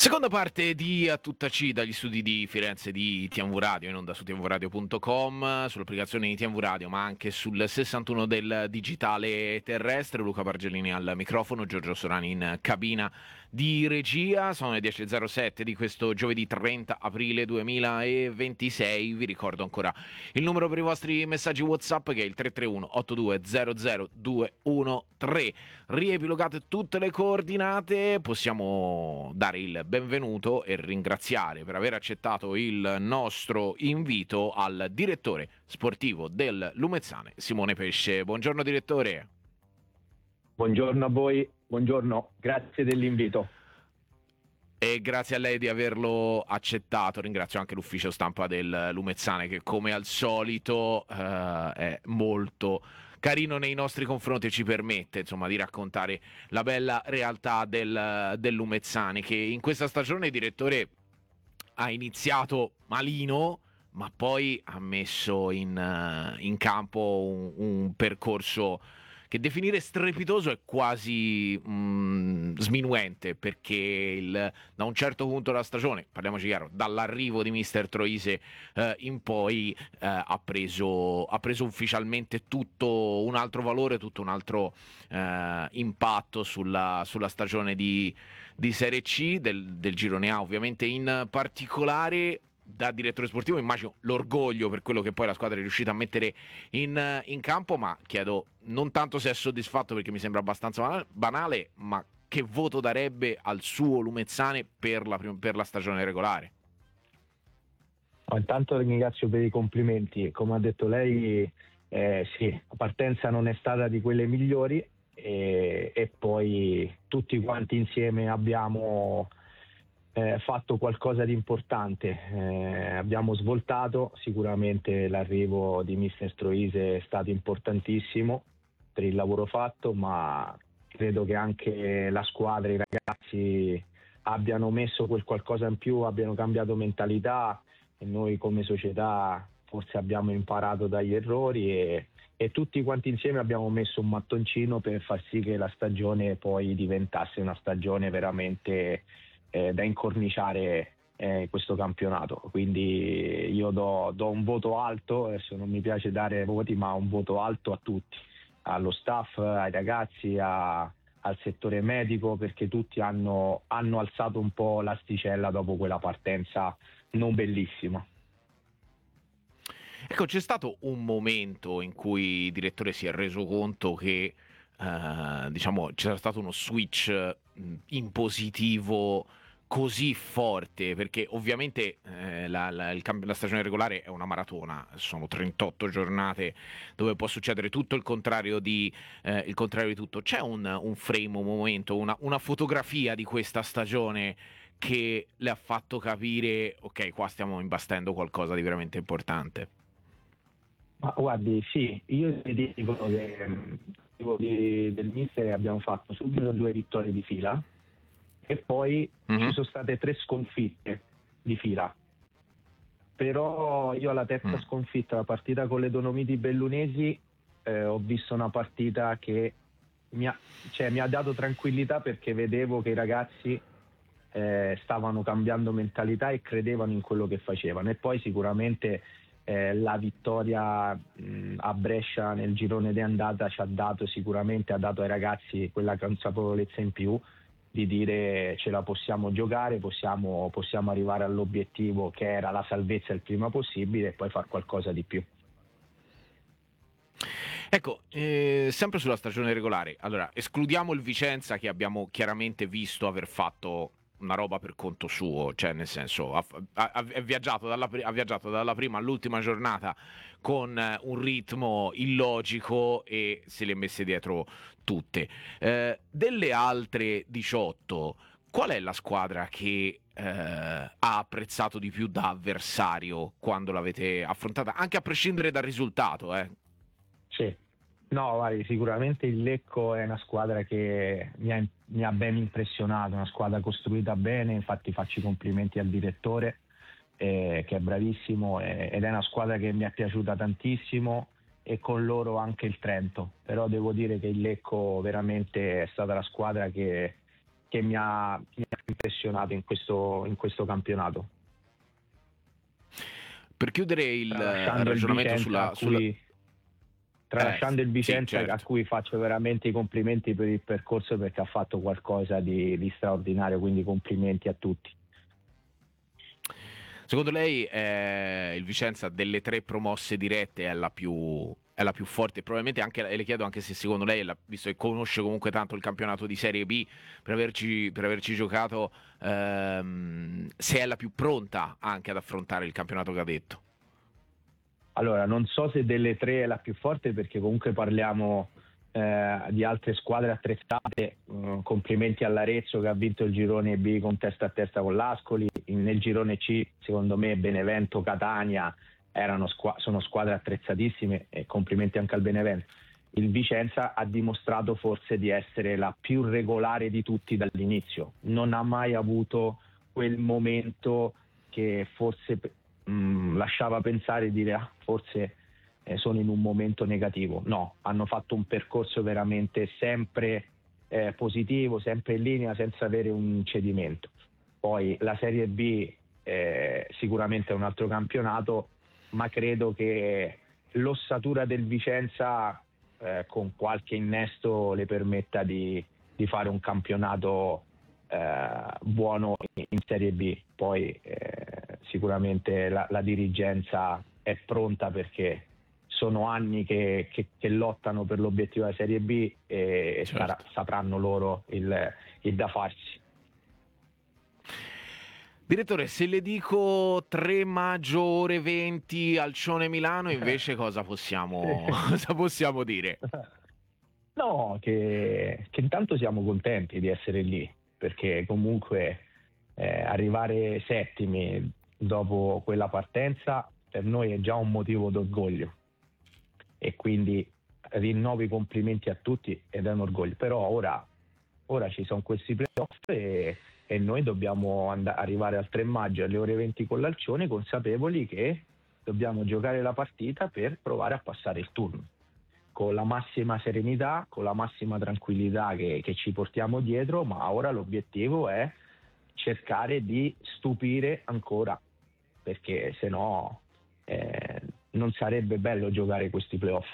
Seconda parte di A Tutta C dagli studi di Firenze di TMV Radio, in onda su tmvradio.com, sull'applicazione di TMV Radio, ma anche sul 61 del digitale terrestre. Luca Bargellini al microfono, Giorgio Sorani in cabina di regia. Sono le 10.07 di questo giovedì 30 aprile 2026. Vi ricordo ancora il numero per i vostri messaggi WhatsApp, che è il 331 8200 213. Riepilogate tutte le coordinate, possiamo dare il benvenuto e ringraziare per aver accettato il nostro invito al direttore sportivo del Lumezzane, Simone Pesce. Buongiorno direttore. Buongiorno a voi, buongiorno, grazie dell'invito. E grazie a lei di averlo accettato. Ringrazio anche l'ufficio stampa del Lumezzane, che come al solito è molto carino nei nostri confronti e ci permette insomma di raccontare la bella realtà del Lumezzane, che in questa stagione, direttore, ha iniziato malino, ma poi ha messo in campo un percorso che definire strepitoso è quasi sminuente, perché da un certo punto della stagione, parliamoci chiaro, dall'arrivo di Mister Troise in poi ha preso ufficialmente tutto un altro valore, tutto un altro impatto sulla stagione di Serie C, del Girone A ovviamente in particolare. Da direttore sportivo immagino l'orgoglio per quello che poi la squadra è riuscita a mettere in campo, ma chiedo non tanto se è soddisfatto, perché mi sembra abbastanza banale, ma che voto darebbe al suo Lumezzane per la stagione regolare? Intanto ringrazio per i complimenti. Come ha detto lei, sì, la partenza non è stata di quelle migliori e poi tutti quanti insieme abbiamo fatto qualcosa di importante. Abbiamo svoltato, sicuramente l'arrivo di Mister Troise è stato importantissimo per il lavoro fatto, ma credo che anche la squadra, i ragazzi abbiano messo quel qualcosa in più, abbiano cambiato mentalità, e noi come società forse abbiamo imparato dagli errori e tutti quanti insieme abbiamo messo un mattoncino per far sì che la stagione poi diventasse una stagione veramente da incorniciare questo campionato. Quindi io do un voto alto, adesso non mi piace dare voti, ma un voto alto a tutti, allo staff, ai ragazzi, al settore medico, perché tutti hanno alzato un po' l'asticella dopo quella partenza non bellissima. Ecco, c'è stato un momento in cui il direttore si è reso conto che diciamo c'era stato uno switch in positivo così forte, perché ovviamente la stagione regolare è una maratona, sono 38 giornate dove può succedere tutto il contrario di tutto. C'è un frame, un momento, una fotografia di questa stagione che le ha fatto capire, ok, qua stiamo imbastendo qualcosa di veramente importante? Ma guardi, sì, io ti dico che del mister abbiamo fatto subito 2 vittorie di fila e poi ci sono state 3 sconfitte di fila. Però io alla terza sconfitta, la partita con le Dolomiti Bellunesi, ho visto una partita che mi ha dato tranquillità, perché vedevo che i ragazzi stavano cambiando mentalità e credevano in quello che facevano. E poi sicuramente la vittoria a Brescia nel girone di andata ha dato ai ragazzi quella consapevolezza in più di dire ce la possiamo giocare, possiamo arrivare all'obiettivo che era la salvezza il prima possibile e poi far qualcosa di più. Ecco, sempre sulla stagione regolare, allora escludiamo il Vicenza, che abbiamo chiaramente visto aver fatto una roba per conto suo, cioè nel senso ha viaggiato dalla prima all'ultima giornata con un ritmo illogico e se le ha messe dietro tutte. Delle altre 18, qual è la squadra che ha apprezzato di più da avversario quando l'avete affrontata, anche a prescindere dal risultato? Sì. No, guardi, sicuramente il Lecco è una squadra che mi ha ben impressionato, una squadra costruita bene, infatti faccio i complimenti al direttore che è bravissimo, ed è una squadra che mi è piaciuta tantissimo, e con loro anche il Trento. Però devo dire che il Lecco veramente è stata la squadra che che mi ha impressionato in questo campionato. Per chiudere il Tralasciando il ragionamento Vicenza, tralasciando il Vicenza, certo, a cui faccio veramente i complimenti per il percorso, perché ha fatto qualcosa di straordinario, quindi complimenti a tutti. Secondo lei il Vicenza delle 3 promosse dirette è la più forte? Probabilmente anche, e le chiedo anche se secondo lei, visto che conosce comunque tanto il campionato di Serie B, per averci giocato, se è la più pronta anche ad affrontare il campionato cadetto. Allora, non so se delle 3 è la più forte, perché comunque parliamo di altre squadre attrezzate. Complimenti all'Arezzo, che ha vinto il girone B con testa a testa con l'Ascoli. Nel girone C, secondo me, Benevento, Catania sono squadre attrezzatissime, e complimenti anche al Benevento. Il Vicenza ha dimostrato forse di essere la più regolare di tutti dall'inizio, non ha mai avuto quel momento che forse lasciava pensare, dire forse sono in un momento negativo. No, hanno fatto un percorso veramente sempre positivo, sempre in linea, senza avere un cedimento. Poi la Serie B sicuramente è un altro campionato, ma credo che l'ossatura del Vicenza con qualche innesto le permetta di fare un campionato buono in Serie B. Poi sicuramente la dirigenza è pronta, perché sono anni che lottano per l'obiettivo della Serie B, e Certo. sapranno loro il da farsi. Direttore, se le dico 3 maggio ore 20 Alcione Milano, invece cosa possiamo dire? No, che intanto siamo contenti di essere lì, perché comunque arrivare settimi dopo quella partenza per noi è già un motivo d'orgoglio, e quindi rinnovo i complimenti a tutti ed è un orgoglio. Però ora ci sono questi playoff, e noi dobbiamo arrivare al 3 maggio alle ore 20 con l'Alcione, consapevoli che dobbiamo giocare la partita per provare a passare il turno, con la massima serenità, con la massima tranquillità che ci portiamo dietro. Ma ora l'obiettivo è cercare di stupire ancora, perché se no non sarebbe bello giocare questi playoff.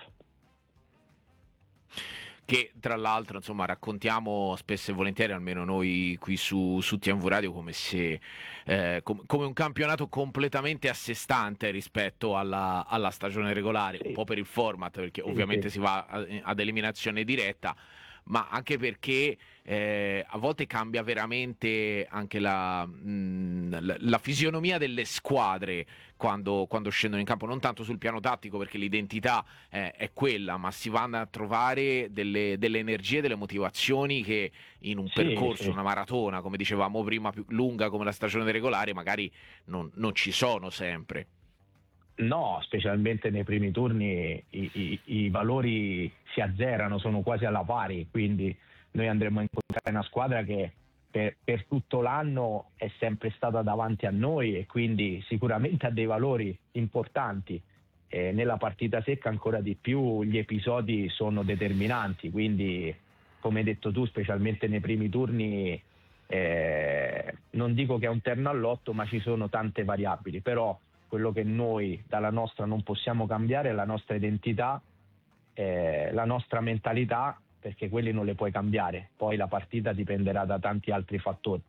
Che tra l'altro, insomma, raccontiamo spesso e volentieri, almeno noi qui su TMV Radio, come se come un campionato completamente a sé stante rispetto alla stagione regolare, un Sì, po' per il format, perché sì, ovviamente sì. si va ad eliminazione diretta, ma anche perché a volte cambia veramente anche la fisionomia delle squadre quando scendono in campo, non tanto sul piano tattico, perché l'identità è quella, ma si vanno a trovare delle energie, delle motivazioni che in un Sì, percorso, sì. una maratona, come dicevamo prima, più lunga come la stagione regolare, magari non ci sono sempre. No, specialmente nei primi turni i valori si azzerano, sono quasi alla pari, quindi noi andremo a incontrare una squadra che per tutto l'anno è sempre stata davanti a noi, e quindi sicuramente ha dei valori importanti. Nella partita secca ancora di più gli episodi sono determinanti, quindi come hai detto tu, specialmente nei primi turni, non dico che è un terno all'otto, ma ci sono tante variabili. Però quello che noi dalla nostra non possiamo cambiare è la nostra identità, la nostra mentalità, perché quelli non le puoi cambiare. Poi la partita dipenderà da tanti altri fattori.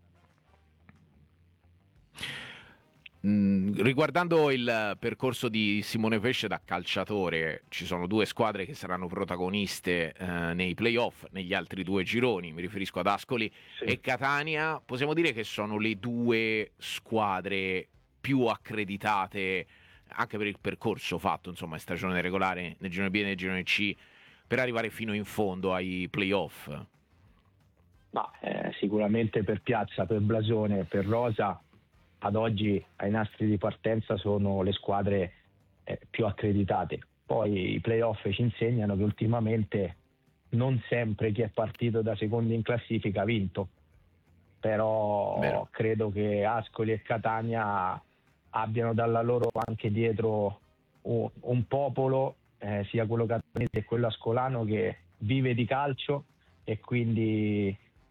Riguardando il percorso di Simone Pesce da calciatore, ci sono 2 squadre che saranno protagoniste nei playoff, negli altri 2 gironi, mi riferisco ad Ascoli Sì. e Catania. Possiamo dire che sono le 2 squadre più accreditate anche per il percorso fatto, insomma, in stagione regolare, nel girone B e nel girone C, per arrivare fino in fondo ai playoff. Ma sicuramente per piazza, per blasone, per rosa, ad oggi ai nastri di partenza sono le squadre più accreditate. Poi i playoff ci insegnano che ultimamente non sempre chi è partito da secondo in classifica ha vinto, Vero? però credo che Ascoli e Catania abbiano dalla loro anche dietro un popolo, sia quello catanese che quello ascolano, che vive di calcio, e quindi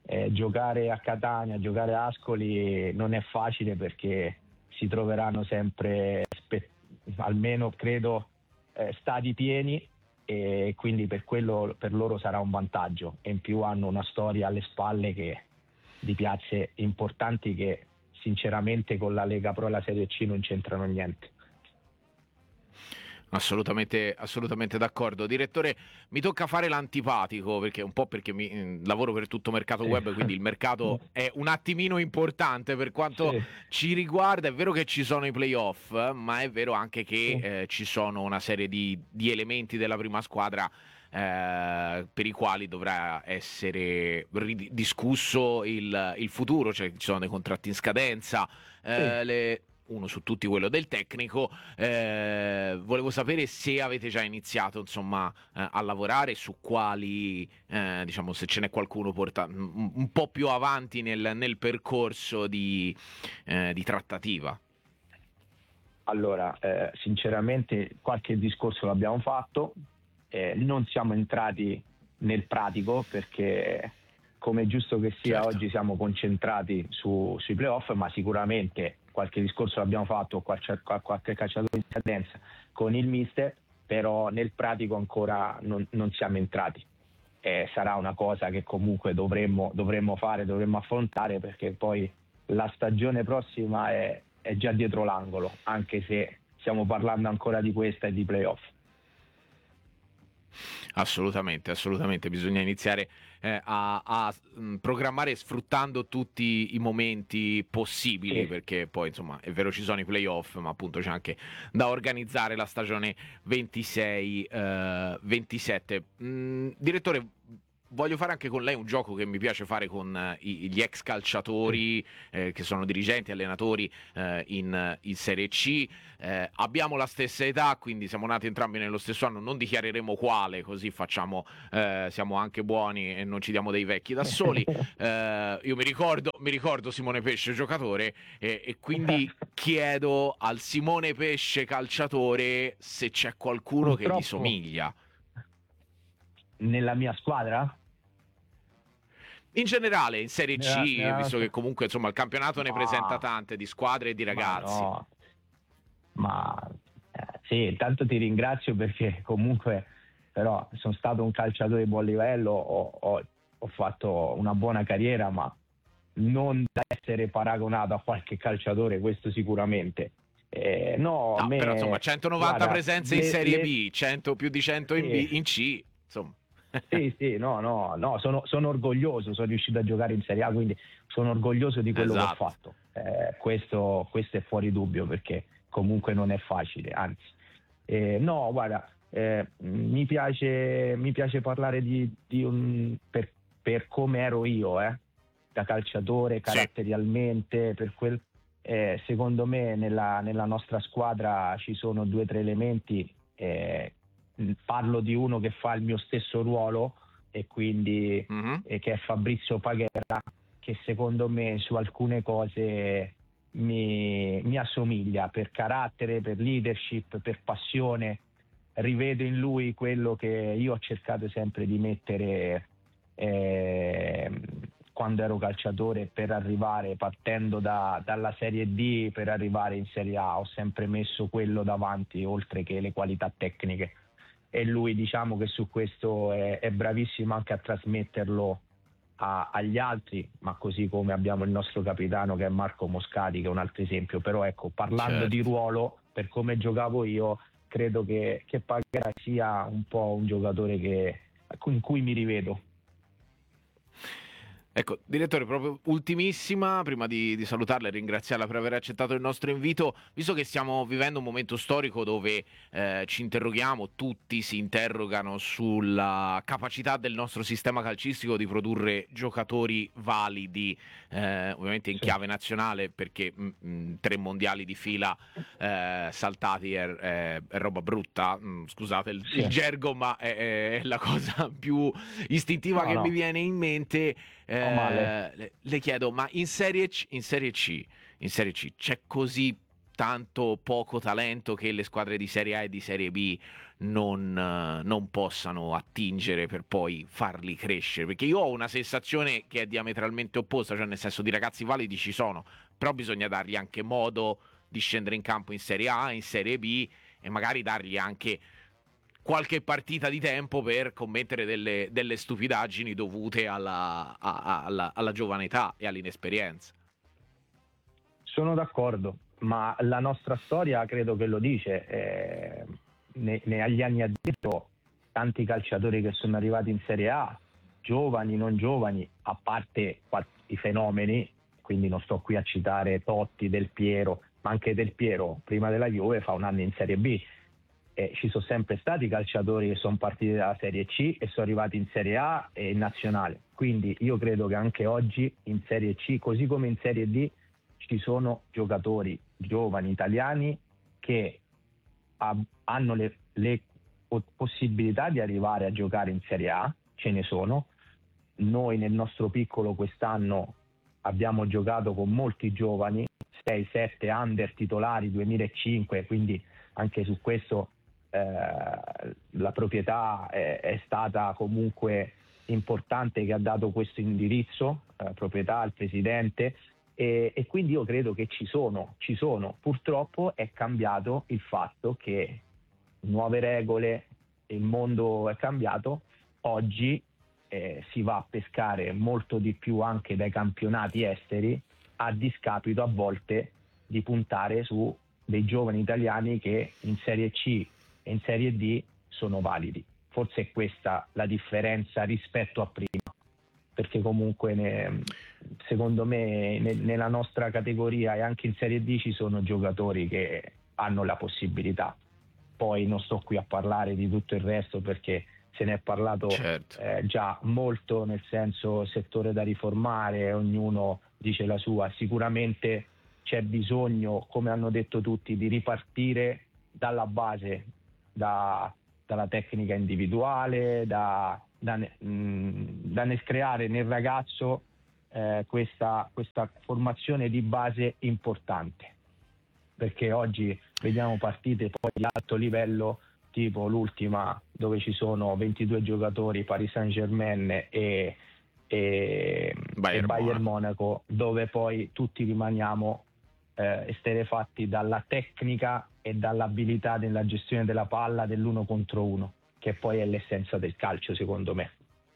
giocare a Catania, giocare a Ascoli non è facile, perché si troveranno sempre, almeno credo, stadi pieni, e quindi per quello per loro sarà un vantaggio, e in più hanno una storia alle spalle di piazze importanti che sinceramente con la Lega Pro e la Serie C non c'entrano niente. Assolutamente, assolutamente d'accordo. Direttore, mi tocca fare l'antipatico, perché un po' perché lavoro per tutto mercato web, quindi il mercato è un attimino importante per quanto Sì, ci riguarda. È vero che ci sono i playoff, ma è vero anche che sì, ci sono una serie di elementi della prima squadra per i quali dovrà essere discusso il futuro, cioè ci sono dei contratti in scadenza, sì. uno su tutti quello del tecnico. Volevo sapere se avete già iniziato, insomma, a lavorare su quali, diciamo, se ce n'è qualcuno un po' più avanti nel percorso di trattativa. Allora, sinceramente qualche discorso l'abbiamo fatto, non siamo entrati nel pratico, perché come è giusto che sia Certo. oggi siamo concentrati sui playoff, ma sicuramente qualche discorso l'abbiamo fatto, qualche calciatore in scadenza con il mister, però nel pratico ancora non siamo entrati. Sarà una cosa che comunque dovremmo fare, dovremmo affrontare, perché poi la stagione prossima è già dietro l'angolo, anche se stiamo parlando ancora di questa e di playoff. Assolutamente, assolutamente, bisogna iniziare a programmare sfruttando tutti i momenti possibili, Sì. perché poi insomma è vero ci sono i playoff, ma appunto c'è anche da organizzare la stagione 26-27. Direttore, voglio fare anche con lei un gioco che mi piace fare con gli ex Sì. calciatori che sono dirigenti, allenatori in Serie C. Abbiamo la stessa età, quindi siamo nati entrambi nello stesso anno, non dichiareremo quale, così facciamo, siamo anche buoni e non ci diamo dei vecchi da soli. Io mi ricordo Simone Pesce giocatore, e quindi chiedo al Simone Pesce calciatore se c'è qualcuno che gli Purtroppo somiglia. nella mia squadra, In generale, in Serie C, nella visto che nostra... comunque insomma il campionato ne presenta ma, tante di squadre e di ma ragazzi. no, ma sì, intanto ti ringrazio, perché comunque però sono stato un calciatore di buon livello, ho fatto una buona carriera, ma non da essere paragonato a qualche calciatore, questo sicuramente. No, a No, però insomma me, 190 guarda, presenze in Serie B, 100 più di 100 in sì, B, in C, insomma. sì, sì, no, no, no, sono orgoglioso, sono riuscito a giocare in Serie A, quindi sono orgoglioso di quello che ho Esatto. fatto. Questo è fuori dubbio, perché comunque non è facile, anzi. No, guarda, mi piace parlare per come ero io, da calciatore, Sì. caratterialmente, secondo me nella nostra squadra ci sono due o tre elementi. Parlo di uno che fa il mio stesso ruolo, e quindi Mhm. che è Fabrizio Paghera, che secondo me su alcune cose mi assomiglia per carattere, per leadership, per passione. Rivedo in lui quello che io ho cercato sempre di mettere eh, quando ero calciatore, per arrivare, partendo dalla Serie D per arrivare in Serie A. Ho sempre messo quello davanti, oltre che le qualità tecniche, e lui, diciamo, che su questo è bravissimo anche a trasmetterlo agli altri, ma così come abbiamo il nostro capitano che è Marco Moscati, che è un altro esempio. Però ecco, parlando di Certo. ruolo, per come giocavo io, credo che Paghera sia un po' un giocatore in cui mi rivedo. Ecco, direttore, proprio ultimissima, prima di salutarla e ringraziarla per aver accettato il nostro invito, visto che stiamo vivendo un momento storico dove ci interroghiamo, tutti si interrogano sulla capacità del nostro sistema calcistico di produrre giocatori validi, ovviamente in Sì. chiave nazionale, perché 3 mondiali di fila saltati è roba brutta. Scusate Sì. il gergo, ma è la cosa più istintiva No, che mi no, viene in mente. no male. Le chiedo, ma in Serie C c'è così tanto poco talento che le squadre di Serie A e di Serie B non possano attingere per poi farli crescere, perché io ho una sensazione che è diametralmente opposta, cioè nel senso di ragazzi validi ci sono, però bisogna dargli anche modo di scendere in campo in Serie A, in Serie B e magari dargli anche qualche partita di tempo per commettere delle stupidaggini dovute alla giovane età e all'inesperienza. Sono d'accordo, ma la nostra storia credo che lo dice. Agli anni addietro tanti calciatori che sono arrivati in Serie A, giovani, non giovani, a parte i fenomeni, quindi non sto qui a citare Totti, Del Piero, ma anche Del Piero prima della Juve fa un anno in Serie B. Ci sono sempre stati calciatori che sono partiti dalla Serie C e sono arrivati in Serie A e in Nazionale. Quindi io credo che anche oggi in Serie C, così come in Serie D, ci sono giocatori giovani italiani che hanno le possibilità di arrivare a giocare in Serie A, ce ne sono. Noi nel nostro piccolo quest'anno abbiamo giocato con molti giovani, 6-7 under titolari 2005, quindi anche su questo la proprietà è stata comunque importante, che ha dato questo indirizzo, proprietà al presidente, e quindi io credo che ci sono. Purtroppo è cambiato il fatto che nuove regole, il mondo è cambiato, oggi si va a pescare molto di più anche dai campionati esteri, a discapito a volte di puntare su dei giovani italiani che in Serie C e in Serie D sono validi. Forse è questa la differenza rispetto a prima, perché comunque secondo me nella nostra categoria e anche in Serie D ci sono giocatori che hanno la possibilità. Poi non sto qui a parlare di tutto il resto, perché se ne è parlato già molto, nel senso settore da riformare, ognuno dice la sua. Sicuramente c'è bisogno, come hanno detto tutti, di ripartire dalla base, dalla tecnica individuale, da creare nel ragazzo questa formazione di base importante, perché oggi vediamo partite poi di alto livello, tipo l'ultima dove ci sono 22 giocatori, Paris Saint-Germain e Bayern Monaco, dove poi tutti rimaniamo esterefatti dalla tecnica e dall'abilità nella gestione della palla, dell'uno contro uno, che poi è l'essenza del calcio, secondo me.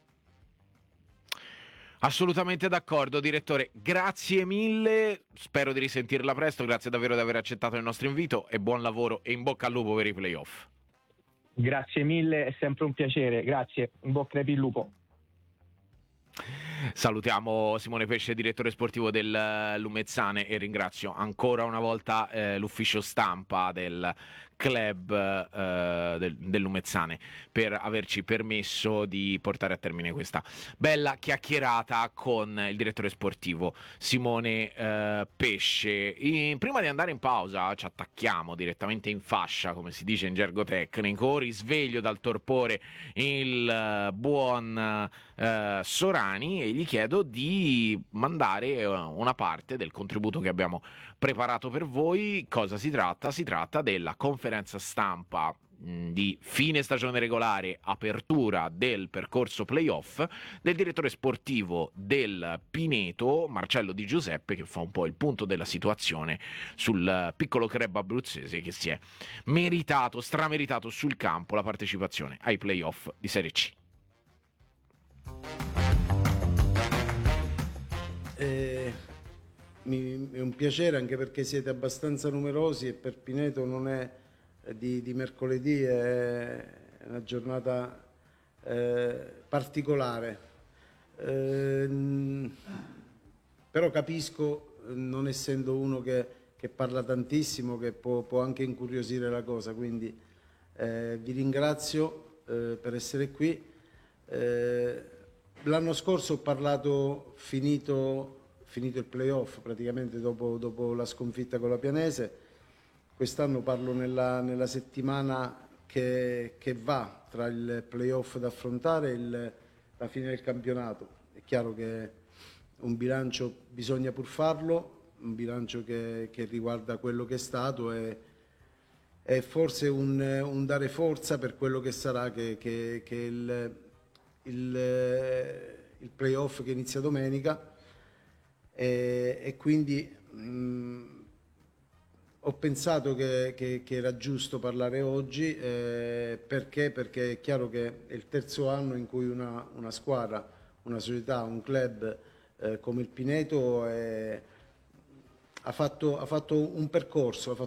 Assolutamente d'accordo, direttore, grazie mille, spero di risentirla presto, grazie davvero di aver accettato il nostro invito e buon lavoro e in bocca al lupo per i playoff. Grazie mille, è sempre un piacere, grazie, in bocca al lupo. Salutiamo Simone Pesce, direttore sportivo del Lumezzane, e ringrazio ancora una volta l'ufficio stampa del club del Lumezzane per averci permesso di portare a termine questa bella chiacchierata con il direttore sportivo Simone Pesce. Prima di andare in pausa ci attacchiamo direttamente in fascia, come si dice in gergo tecnico, risveglio dal torpore il buon Sorani e gli chiedo di mandare una parte del contributo che abbiamo preparato per voi. Cosa si tratta? Si tratta della conferenza stampa di fine stagione regolare, apertura del percorso playoff del direttore sportivo del Pineto, Marcello Di Giuseppe, che fa un po' il punto della situazione sul piccolo club abruzzese che si è strameritato sul campo la partecipazione ai playoff di Serie C. È un piacere, anche perché siete abbastanza numerosi e per Pineto non è di mercoledì, è una giornata particolare. Però capisco, non essendo uno che parla tantissimo, che può anche incuriosire la cosa, quindi vi ringrazio per essere qui. L'anno scorso ho parlato finito il playoff, praticamente dopo la sconfitta con la Pianese. Quest'anno parlo nella settimana che va tra il playoff da affrontare e la fine del campionato. È chiaro che un bilancio bisogna pur farlo, che riguarda quello che è stato e forse un dare forza per quello che sarà che il playoff che inizia domenica e quindi ho pensato che era giusto parlare oggi perché è chiaro che è il terzo anno in cui una squadra, una società, un club come il Pineto ha fatto un percorso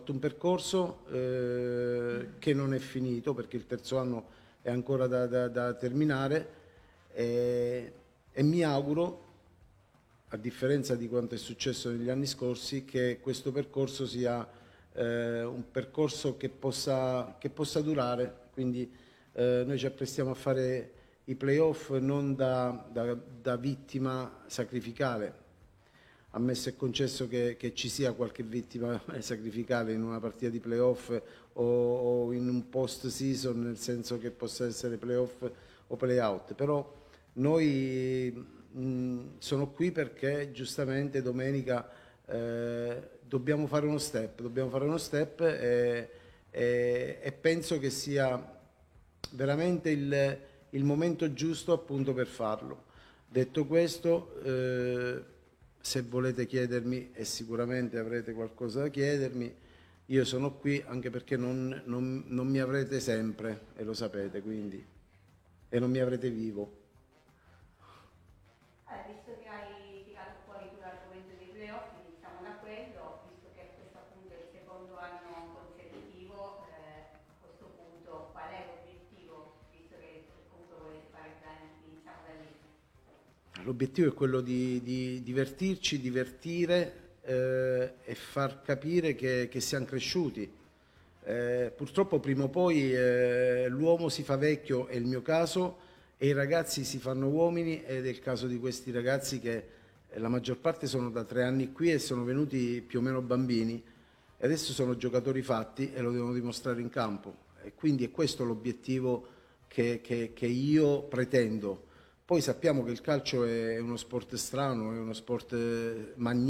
che non è finito perché il terzo anno è ancora da terminare e mi auguro, a differenza di quanto è successo negli anni scorsi, che questo percorso sia un percorso che possa durare. Quindi noi ci apprestiamo a fare i playoff non da vittima sacrificale, ammesso e concesso che ci sia qualche vittima sacrificale in una partita di playoff o in un post season, nel senso che possa essere playoff o playout, però noi sono qui perché giustamente domenica dobbiamo fare uno step e penso che sia veramente il momento giusto appunto per farlo. Detto questo, se volete chiedermi, e sicuramente avrete qualcosa da chiedermi, io sono qui anche perché non mi avrete sempre, e lo sapete, quindi, e non mi avrete vivo. Visto che hai tirato fuori tu l'argomento dei playoff, iniziamo da quello, visto che questo appunto è il secondo anno consecutivo, a questo punto qual è l'obiettivo, visto che comunque volete fare bene, iniziamo da lì. L'obiettivo è quello di divertirci, divertire e far capire che siamo cresciuti. Purtroppo prima o poi l'uomo si fa vecchio, è il mio caso, e i ragazzi si fanno uomini ed è il caso di questi ragazzi che la maggior parte sono da 3 anni qui e sono venuti più o meno bambini e adesso sono giocatori fatti e lo devono dimostrare in campo. E quindi è questo l'obiettivo che io pretendo. Poi sappiamo che il calcio è uno sport strano, è uno sport magnifico.